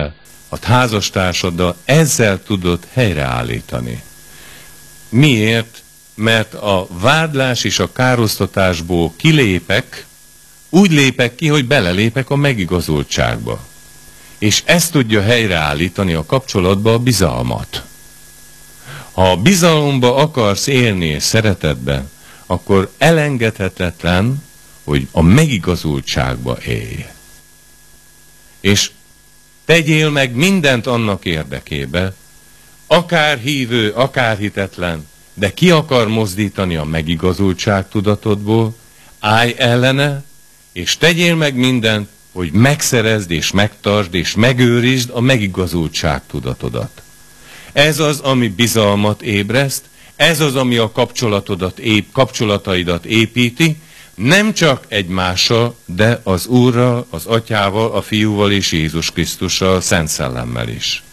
feleségeddel, a házastársaddal ezzel tudod helyreállítani. Miért? Mert a vádlás és a károsztatásból kilépek, úgy lépek ki, hogy belelépek a megigazultságba. És ezt tudja helyreállítani a kapcsolatba a bizalmat. Ha a bizalomba akarsz élni és szeretetben, akkor elengedhetetlen, hogy a megigazultságba élj. És tegyél meg mindent annak érdekébe, akár hívő, akár hitetlen, de ki akar mozdítani a megigazultság tudatodból, állj ellene, és tegyél meg mindent, hogy megszerezd és megtartsd és megőrizd a megigazultság tudatodat. Ez az, ami bizalmat ébreszt, ez az, ami a kapcsolataidat építi, nem csak egymással, de az Úrral, az Atyával, a Fiúval és Jézus Krisztussal, Szent Szellemmel is.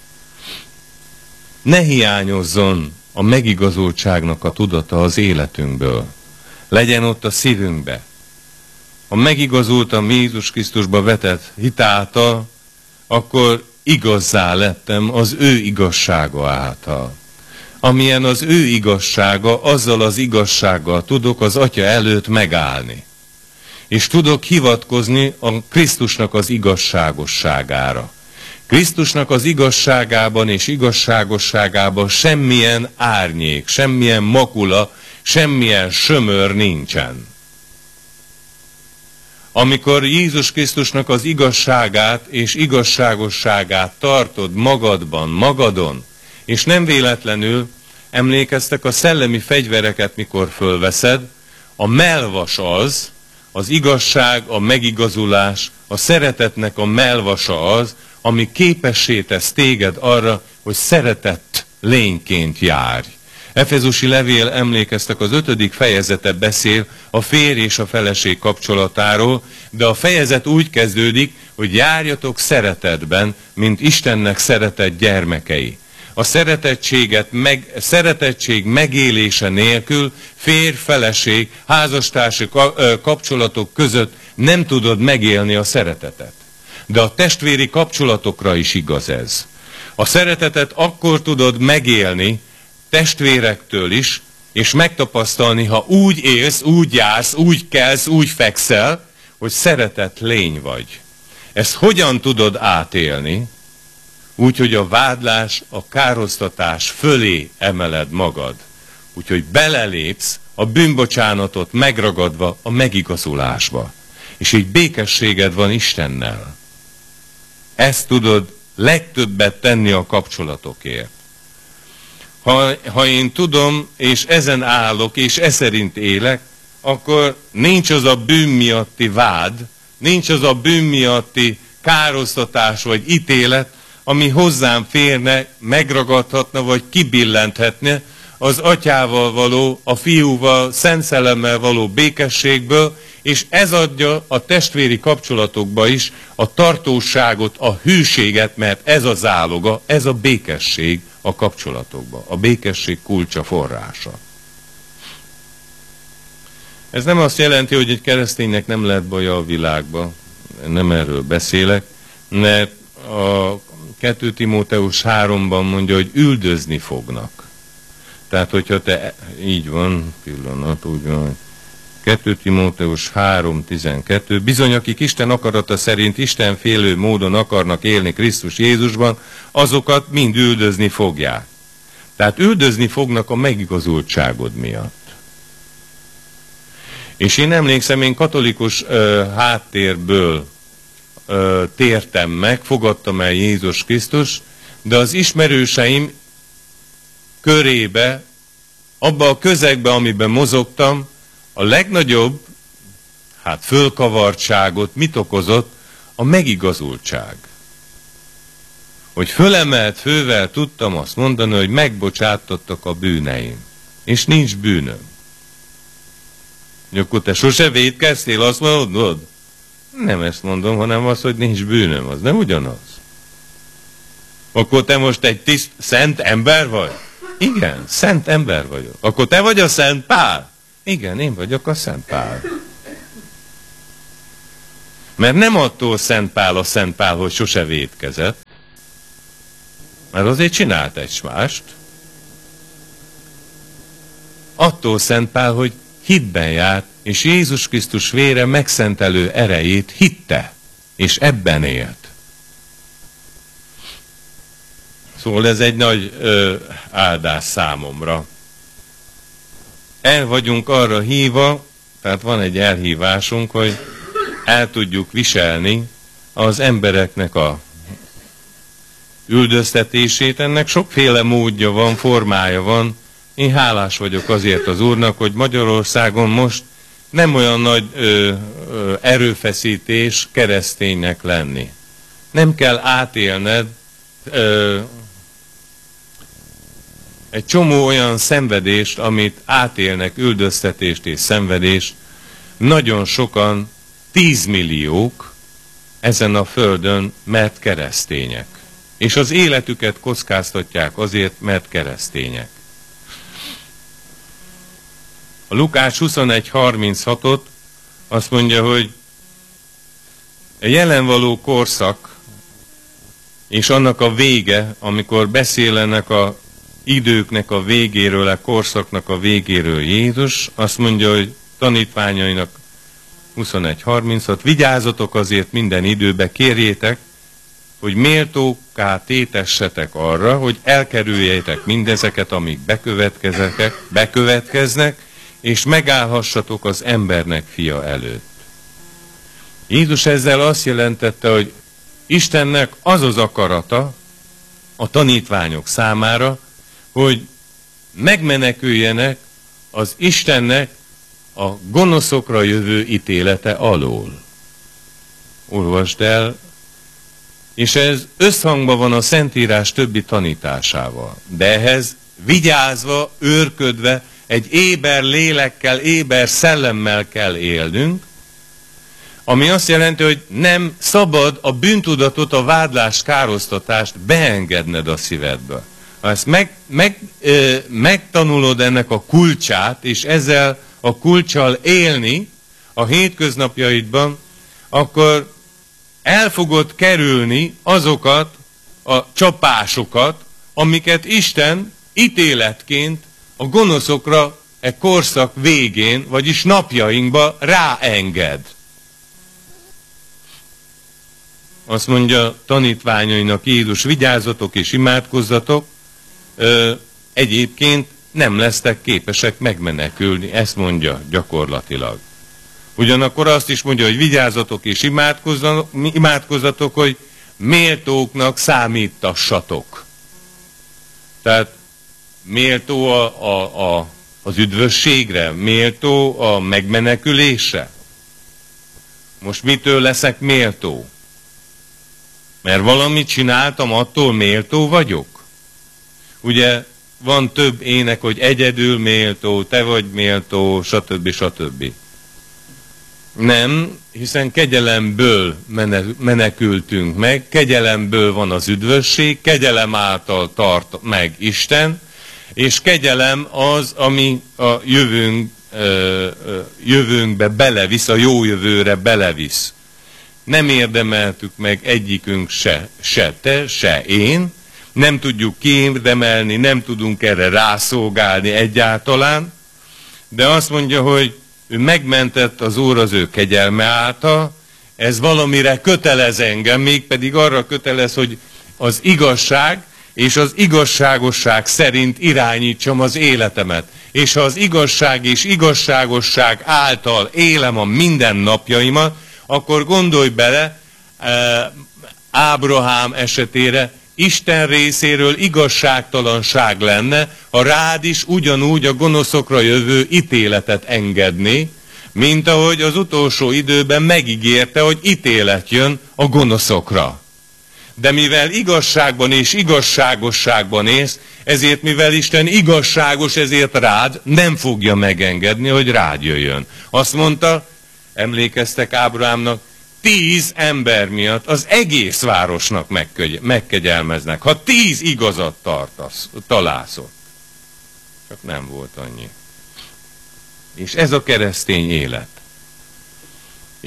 Ne hiányozzon a megigazultságnak a tudata az életünkből. Legyen ott a szívünkbe. Ha megigazultam Jézus Krisztusba vetett hit által, akkor igazzá lettem az ő igazsága által. Amilyen az ő igazsága, azzal az igazsággal tudok az Atya előtt megállni. És tudok hivatkozni a Krisztusnak az igazságosságára. Krisztusnak az igazságában és igazságosságában semmilyen árnyék, semmilyen makula, semmilyen sömör nincsen. Amikor Jézus Krisztusnak az igazságát és igazságosságát tartod magadban, magadon, és nem véletlenül emlékeztek a szellemi fegyvereket, mikor fölveszed, a mellvas az igazság, a megigazulás, a szeretetnek a mellvasa az, ami képessé tesz téged arra, hogy szeretett lényként járj. Efezusi levél, emlékeztek, az 5. fejezete beszél a férj és a feleség kapcsolatáról, de a fejezet úgy kezdődik, hogy járjatok szeretetben, mint Istennek szeretett gyermekei. A szeretettség megélése nélkül férj-feleség, házastársi kapcsolatok között nem tudod megélni a szeretetet. De a testvéri kapcsolatokra is igaz ez. A szeretetet akkor tudod megélni, testvérektől is, és megtapasztalni, ha úgy élsz, úgy jársz, úgy kelsz, úgy fekszel, hogy szeretett lény vagy. Ezt hogyan tudod átélni? Úgy, hogy a vádlás, a károsztatás fölé emeled magad. Úgyhogy belelépsz a bűnbocsánatot megragadva a megigazulásba. És így békességed van Istennel. Ezt tudod legtöbbet tenni a kapcsolatokért. Ha én tudom, és ezen állok, és e szerint élek, akkor nincs az a bűn miatti vád, nincs az a bűn miatti károsztatás vagy ítélet, ami hozzám férne, megragadhatna, vagy kibillenthetne az Atyával való, a Fiúval, Szent Szellemmel való békességből, és ez adja a testvéri kapcsolatokba is a tartóságot, a hűséget, mert ez a záloga, ez a békesség a kapcsolatokba. A békesség kulcsa, forrása. Ez nem azt jelenti, hogy egy kereszténynek nem lehet baja a világba. Nem erről beszélek, mert a 2 Timóteus 3-ban mondja, hogy üldözni fognak. Tehát, hogyha te, így van, pillanat, úgy van, 2 Timóteus 3:12, bizony, akik Isten akarata szerint istenfélő módon akarnak élni Krisztus Jézusban, azokat mind üldözni fogják. Tehát üldözni fognak a megigazultságod miatt. És én emlékszem, én katolikus háttérből tértem meg, fogadtam el Jézus Krisztus, de az ismerőseim körébe, abba a közegbe, amiben mozogtam, a legnagyobb, fölkavartságot mit okozott? A megigazultság. Hogy fölemelt fővel tudtam azt mondani, hogy megbocsátottak a bűneim. És nincs bűnöm. Akkor te sose vétkeztél, azt mondod? Nem ezt mondom, hanem az, hogy nincs bűnöm. Az nem ugyanaz. Akkor te most egy szent ember vagy? Igen, szent ember vagyok. Akkor te vagy a Szent Pál? Igen, én vagyok a Szent Pál. Mert nem attól Szent Pál a Szent Pál, hogy sose vétkezett, mert azért csinált egy mást. Attól Szent Pál, hogy hitben járt, és Jézus Krisztus vére megszentelő erejét hitte, és ebben élt. Szóval ez egy nagy áldás számomra. El vagyunk arra hívva, tehát van egy elhívásunk, hogy el tudjuk viselni az embereknek a üldöztetését. Ennek sokféle módja van, formája van. Én hálás vagyok azért az Úrnak, hogy Magyarországon most nem olyan nagy erőfeszítés kereszténynek lenni. Nem kell átélned egy csomó olyan szenvedést, amit átélnek, üldöztetést és szenvedést. Nagyon sokan, 10 milliók ezen a földön, mert keresztények. És az életüket kockáztatják azért, mert keresztények. A Lukács 21:36-ot azt mondja, hogy a jelen való korszak és annak a vége, amikor beszél ennek a időknek a végéről, a korszaknak a végéről Jézus, azt mondja, hogy tanítványainak 21:36, vigyázzatok azért minden időbe, kérjétek, hogy méltókká tétessetek arra, hogy elkerüljétek mindezeket, amik bekövetkeznek, és megállhassatok az embernek fia előtt. Jézus ezzel azt jelentette, hogy Istennek az az akarata a tanítványok számára, hogy megmeneküljenek az Istennek a gonoszokra jövő ítélete alól. Olvasd el, és ez összhangban van a Szentírás többi tanításával. De ehhez vigyázva, őrködve, egy éber lélekkel, éber szellemmel kell élnünk, ami azt jelenti, hogy nem szabad a bűntudatot, a vádlást, károsztatást beengedned a szívedbe. Ha ezt megtanulod ennek a kulcsát, és ezzel a kulccsal élni a hétköznapjaidban, akkor el fogod kerülni azokat a csapásokat, amiket Isten ítéletként a gonoszokra e korszak végén, vagyis napjainkba ráenged. Azt mondja tanítványainak Jézus, vigyázzatok és imádkozzatok, egyébként nem lesztek képesek megmenekülni, ezt mondja gyakorlatilag. Ugyanakkor azt is mondja, hogy vigyázzatok és imádkozzatok, hogy méltóknak számítassatok. Tehát méltó az üdvösségre, méltó a megmenekülésre. Most mitől leszek méltó? Mert valamit csináltam, attól méltó vagyok? Ugye van több ének, hogy egyedül méltó, te vagy méltó, stb. Stb. Nem, hiszen kegyelemből menekültünk meg, kegyelemből van az üdvösség, kegyelem által tart meg Isten, és kegyelem az, ami a jövőnkbe belevisz, a jó jövőre belevisz. Nem érdemeltük meg egyikünk se te, se én, nem tudjuk kiérdemelni, nem tudunk erre rászolgálni egyáltalán, de azt mondja, hogy ő megmentett az Úr az ő kegyelme által, ez valamire kötelez engem, mégpedig arra kötelez, hogy az igazság és az igazságosság szerint irányítsam az életemet. És ha az igazság és igazságosság által élem a mindennapjaimat, akkor gondolj bele, Ábrahám esetére Isten részéről igazságtalanság lenne, ha rád is ugyanúgy a gonoszokra jövő ítéletet engedni, mint ahogy az utolsó időben megígérte, hogy ítélet jön a gonoszokra. De mivel igazságban és igazságosságban élsz, ezért mivel Isten igazságos, ezért rád nem fogja megengedni, hogy rád jöjjön. Azt mondta, emlékeztek Ábrahámnak, 10 ember miatt az egész városnak megkegyelmeznek. Ha 10 igazat találsz ott. Csak nem volt annyi. És ez a keresztény élet. És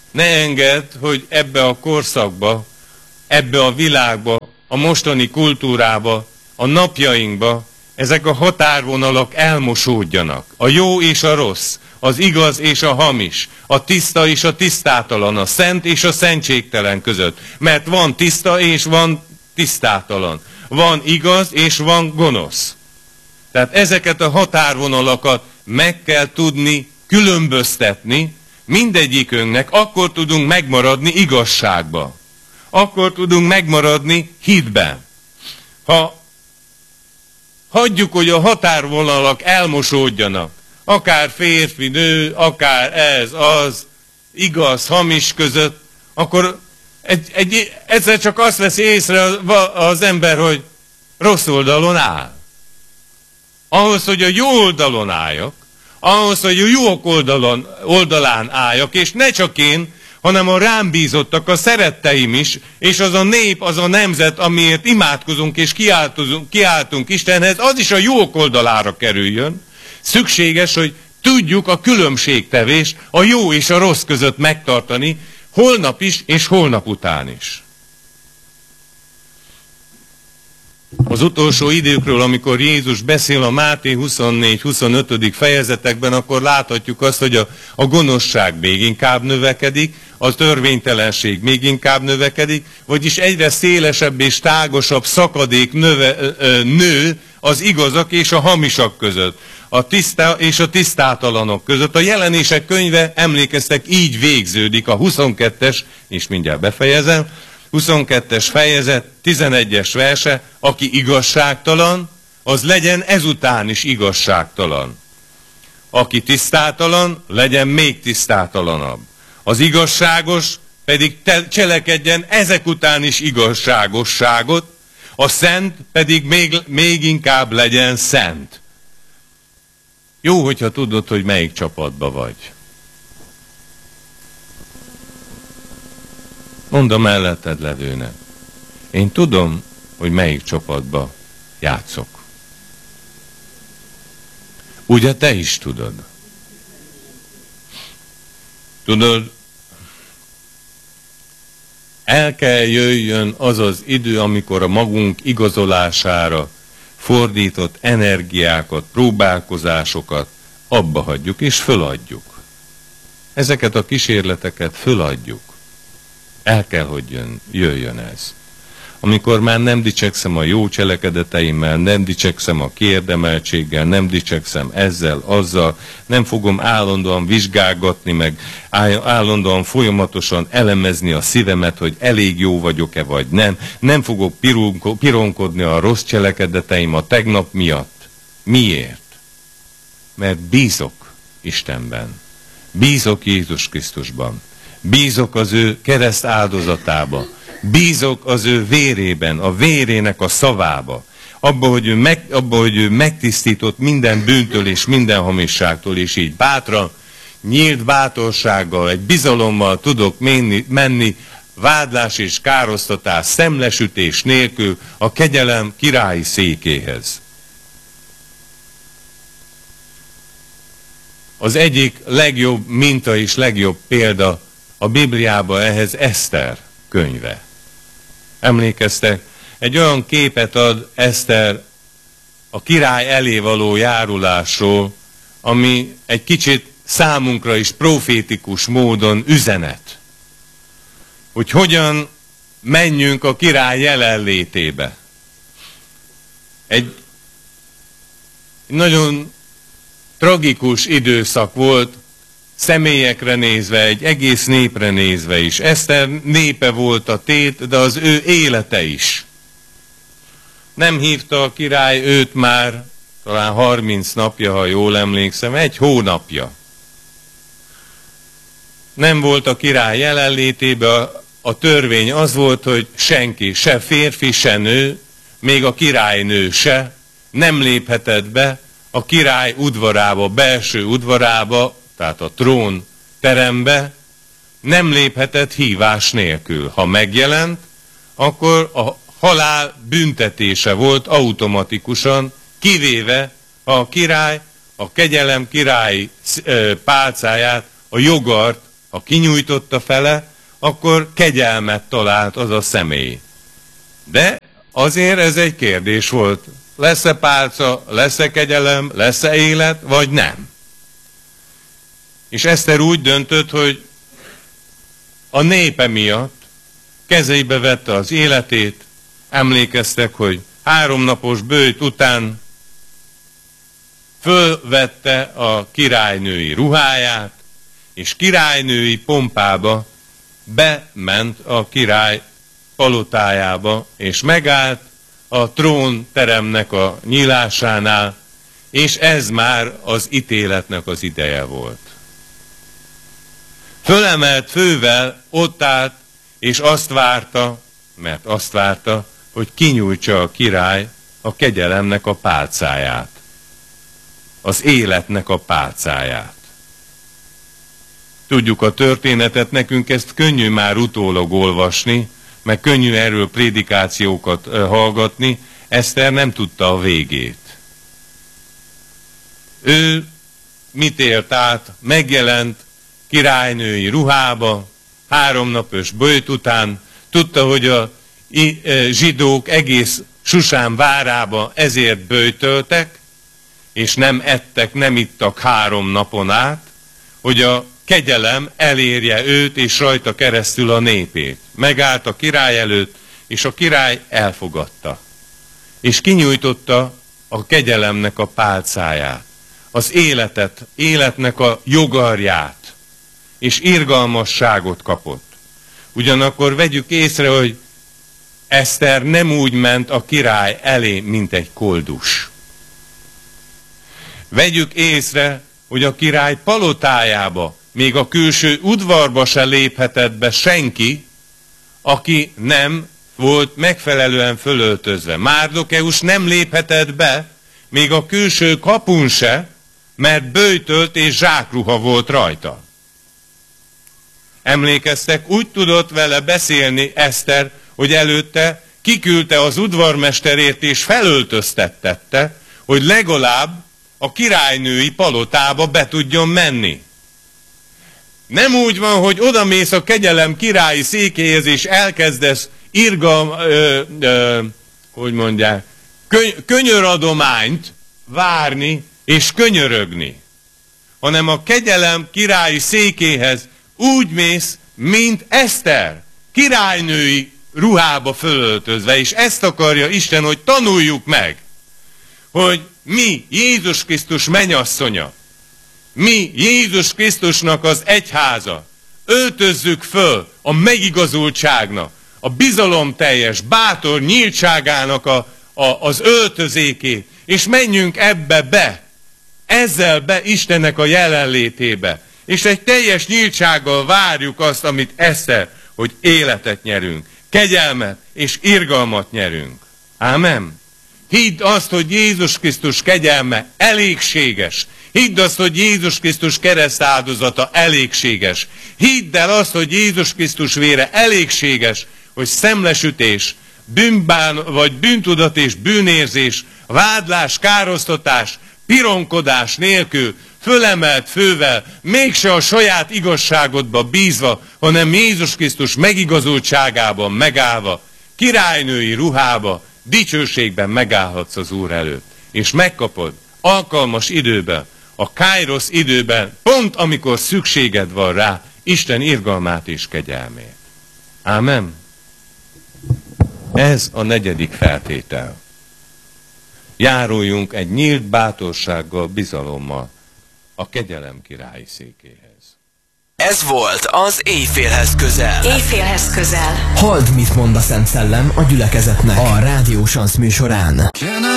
Ne engedd, hogy ebbe a korszakba, ebbe a világba, a mostani kultúrába, a napjainkba ezek a határvonalak elmosódjanak. A jó és a rossz, az igaz és a hamis, a tiszta és a tisztátalan, a szent és a szentségtelen között. Mert van tiszta és van tisztátalan. Van igaz és van gonosz. Tehát ezeket a határvonalakat meg kell tudni különböztetni mindegyikünknek, akkor tudunk megmaradni igazságba. Akkor tudunk megmaradni hitben. Ha hagyjuk, hogy a határvonalak elmosódjanak, akár férfi, nő, akár ez, az, igaz, hamis között, akkor egyszer csak azt veszi észre az ember, hogy rossz oldalon áll. Ahhoz, hogy a jó oldalon álljak, ahhoz, hogy a jók oldalán álljak, és ne csak én, hanem a rám bízottak, a szeretteim is, és az a nép, az a nemzet, amiért imádkozunk és kiáltunk Istenhez, az is a jók oldalára kerüljön. Szükséges, hogy tudjuk a különbségtevést, a jó és a rossz között megtartani, holnap is és holnap után is. Az utolsó időkről, amikor Jézus beszél a Máté 24-25. fejezetekben, akkor láthatjuk azt, hogy a gonoszság még inkább növekedik, a törvénytelenség még inkább növekedik, vagyis egyre szélesebb és tágasabb szakadék nő az igazak és a hamisak között, a tiszta és a tisztátalanok között. A Jelenések könyve, emlékeztek, így végződik, a 22-es, és mindjárt befejezem, 22-es fejezet, 11-es verse, aki igazságtalan, az legyen ezután is igazságtalan. Aki tisztátalan, legyen még tisztátalanabb. Az igazságos pedig cselekedjen ezek után is igazságosságot, a szent pedig még inkább legyen szent. Jó, hogyha tudod, hogy melyik csapatba vagy. Mondd a melletted levőnek. Én tudom, hogy melyik csapatba játszok. Ugye te is tudod? Tudod, el kell jöjjön az az idő, amikor a magunk igazolására fordított energiákat, próbálkozásokat abba hagyjuk és föladjuk. Ezeket a kísérleteket föladjuk. El kell, hogy jöjjön ez. Amikor már nem dicsekszem a jó cselekedeteimmel, nem dicsekszem a kiérdemeltséggel, nem dicsekszem ezzel, azzal, nem fogom állandóan vizsgálgatni, meg állandóan folyamatosan elemezni a szívemet, hogy elég jó vagyok-e vagy nem, nem fogok pironkodni a rossz cselekedeteim a tegnap miatt. Miért? Mert bízok Istenben. Bízok Jézus Krisztusban. Bízok az ő kereszt áldozatába. Bízok az ő vérében, a vérének a szavába. Abba, hogy ő megtisztított minden bűntől és minden hamisságtól, és így bátran, nyílt bátorsággal, egy bizalommal tudok menni vádlás és károsztatás, szemlesütés nélkül a kegyelem királyi székéhez. Az egyik legjobb minta és legjobb példa a Bibliában ehhez Eszter könyve. Emlékeztek, egy olyan képet ad Eszter a király elé való járulásról, ami egy kicsit számunkra is profétikus módon üzenet. Hogy hogyan menjünk a király jelenlétébe. Egy nagyon tragikus időszak volt, személyekre nézve, egy egész népre nézve is. Eszter népe volt a tét, de az ő élete is. Nem hívta a király őt már talán 30 napja, ha jól emlékszem, 1 hónapja. Nem volt a király jelenlétében, a törvény az volt, hogy senki, se férfi, se nő, még a királynő se, nem léphetett be a király udvarába, belső udvarába, tehát a trón terembe, nem léphetett hívás nélkül. Ha megjelent, akkor a halál büntetése volt automatikusan, kivéve ha a király a kegyelem királyi pálcáját, a jogart Ha kinyújtotta fele, akkor kegyelmet talált az a személy. De azért ez egy kérdés volt. Lesz-e pálca, lesz-e kegyelem, lesz-e élet, vagy nem? És Eszter úgy döntött, hogy a népe miatt kezeibe vette az életét. Emlékeztek, hogy 3 napos böjt után fölvette a királynői ruháját, és királynői pompába bement a király palotájába, és megállt a trónteremnek a nyílásánál, és ez már az ítéletnek az ideje volt. Fölemelt fővel ott állt, és azt várta, hogy kinyújtsa a király a kegyelemnek a pálcáját, az életnek a pálcáját. Tudjuk a történetet, nekünk ezt könnyű már utólag olvasni, meg könnyű erről prédikációkat hallgatni, Eszter nem tudta a végét. Ő mit élt át? Megjelent királynői ruhába, 3 napos böjt után, tudta, hogy a zsidók egész Susán várába ezért böjtöltek, és nem ettek, nem ittak 3 napon át, hogy a kegyelem elérje őt, és rajta keresztül a népét. Megállt a király előtt, és a király elfogadta. És kinyújtotta a kegyelemnek a pálcáját, az életnek a jogarját, és irgalmasságot kapott. Ugyanakkor vegyük észre, hogy Eszter nem úgy ment a király elé, mint egy koldus. Vegyük észre, hogy a király palotájába, még a külső udvarba se léphetett be senki, aki nem volt megfelelően fölöltözve. Márdokeus nem léphetett be, még a külső kapun se, mert böjtölt és zsákruha volt rajta. Emlékeztek, úgy tudott vele beszélni Eszter, hogy előtte kiküldte az udvarmesterét és felöltöztettette, hogy legalább a királynői palotába be tudjon menni. Nem úgy van, hogy odamész a kegyelem királyi székéhez, és elkezdesz könyöradományt várni és könyörögni, hanem a kegyelem királyi székéhez úgy mész, mint Eszter, királynői ruhába fölöltözve, és ezt akarja Isten, hogy tanuljuk meg, hogy mi Jézus Krisztus mennyasszonya, mi Jézus Krisztusnak az egyháza, öltözzük föl a megigazultságnak, a bizalomteljes, bátor nyíltságának az öltözékét, és menjünk ebbe be, ezzel be Istennek a jelenlétébe, és egy teljes nyíltsággal várjuk azt, amit Eszter, hogy életet nyerünk, kegyelmet és irgalmat nyerünk. Ámen. Hidd azt, hogy Jézus Krisztus kegyelme elégséges. Hidd azt, hogy Jézus Krisztus keresztáldozata elégséges. Hidd el azt, hogy Jézus Krisztus vére elégséges, hogy szemlesütés, bűntudat és bűnérzés, vádlás, károsztatás, pironkodás nélkül, fölemelt fővel, mégse a saját igazságodba bízva, hanem Jézus Krisztus megigazultságában megállva, királynői ruhába, dicsőségben megállhatsz az Úr előtt. És megkapod alkalmas időben, a Káirosz időben, pont amikor szükséged van rá, Isten irgalmát és kegyelmét. Ámen. Ez a 4. feltétel. Járuljunk egy nyílt bátorsággal, bizalommal a kegyelem királyi székéhez. Ez volt az Éjfélhez közel. Éjfélhez közel. Halld, mit mond a Szent Szellem a gyülekezetnek a Rádió Sansz műsorán.